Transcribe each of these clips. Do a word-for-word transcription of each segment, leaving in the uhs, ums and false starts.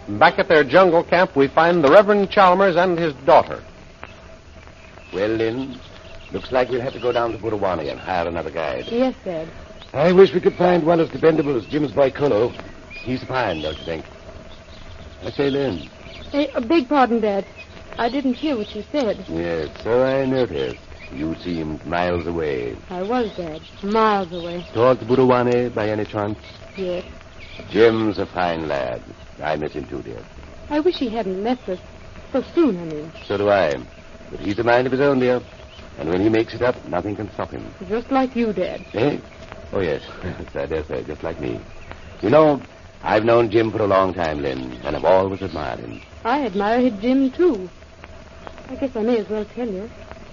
Back at their jungle camp, we find the Reverend Chalmers and his daughter. Well, Lynn, looks like we'll have to go down to Budawanna and hire another guide. Yes, Dad. I wish we could find one as dependable as Jim's boy Colo. He's fine, don't you think? I say, Lynn. Hey, uh, beg pardon, Dad. I didn't hear what you said. Yes, so I noticed. You seemed miles away. I was, Dad. Miles away. Towards Budawanna, by any chance? Yes. Jim's a fine lad. I miss him too, dear. I wish he hadn't left us. So soon, I mean. So do I. But he's a mind of his own, dear. And when he makes it up, nothing can stop him. Just like you, Dad. Eh? Oh, yes. I dare say, just like me. You know, I've known Jim for a long time, Lynn, and I've always admired him. I admire Jim, too. I guess I may as well tell you.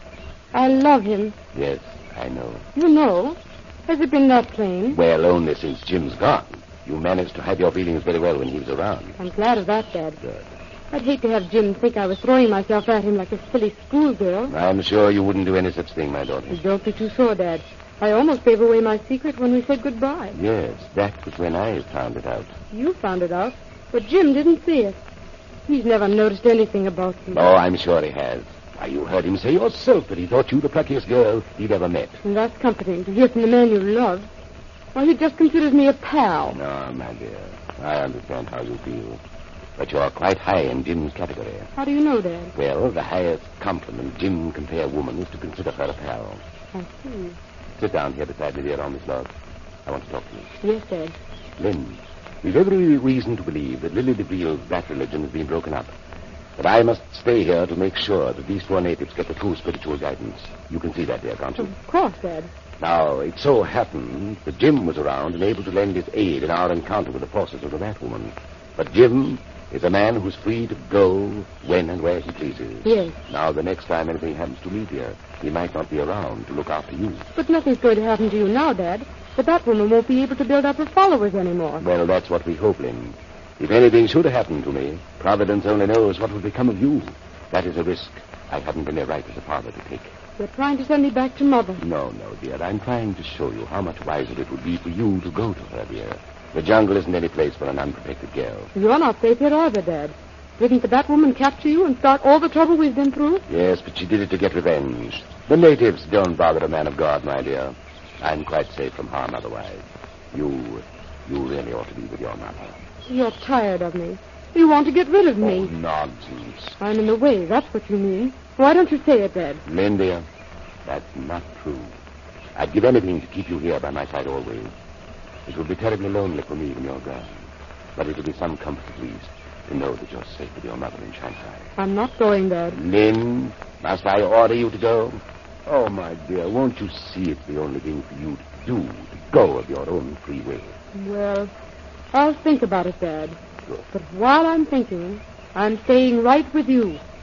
I love him. Yes, I know. You know? Has it been that plain? Well, only since Jim's gone. You managed to hide your feelings very well when he was around. I'm glad of that, Dad. Good. I'd hate to have Jim think I was throwing myself at him like a silly schoolgirl. I'm sure you wouldn't do any such thing, my daughter. Don't be too sure, Dad. I almost gave away my secret when we said goodbye. Yes, that was when I found it out. You found it out, but Jim didn't see it. He's never noticed anything about you. Oh, I'm sure he has. Why, you heard him say yourself that he thought you the pluckiest girl he'd ever met. And that's comforting to hear from the man you love. Why, he just considers me a pal. No, my dear. I understand how you feel. But you're quite high in Jim's category. How do you know, Dad? Well, the highest compliment Jim can pay a woman is to consider her a pal. I see. Sit down here beside me, dear, on this log. I want to talk to you. Yes, Dad. Lynn, we've every reason to believe that Lily DeVille's black religion has been broken up. But I must stay here to make sure that these four natives get the true spiritual guidance. You can see that, dear, can't you? Of course, Dad. Now, it so happened that Jim was around and able to lend his aid in our encounter with the forces of the Batwoman. But Jim is a man who's free to go when and where he pleases. Yes. Now, the next time anything happens to me, dear, he might not be around to look after you. But nothing's going to happen to you now, Dad. The Batwoman won't be able to build up her followers anymore. Well, that's what we hope, Lynn. If anything should happen to me, Providence only knows what will become of you. That is a risk I haven't any right as a father to take. You're trying to send me back to Mother. No, no, dear. I'm trying to show you how much wiser it would be for you to go to her, dear. The jungle isn't any place for an unprotected girl. You're not safe here either, Dad. Didn't the Batwoman capture you and start all the trouble we've been through? Yes, but she did it to get revenge. The natives don't bother a man of God, my dear. I'm quite safe from harm otherwise. You, you really ought to be with your mother. You're tired of me. You want to get rid of me. Oh, nonsense. I'm in the way, that's what you mean. Why don't you say it, Dad? Lynn, dear, that's not true. I'd give anything to keep you here by my side always. It would be terribly lonely for me when you're gone. But it will be some comfort, at least, to know that you're safe with your mother in Shanghai. I'm not going, Dad. Lynn, must I order you to go? Oh, my dear, won't you see it's the only thing for you to do, to go of your own free will? Well, I'll think about it, Dad. Good. But while I'm thinking, I'm staying right with you.